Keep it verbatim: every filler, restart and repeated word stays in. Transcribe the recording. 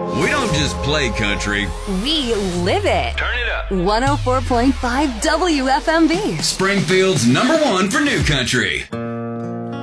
We don't just play country. We live it. Turn it up. one oh four point five W F M B. Springfield's number one for new country.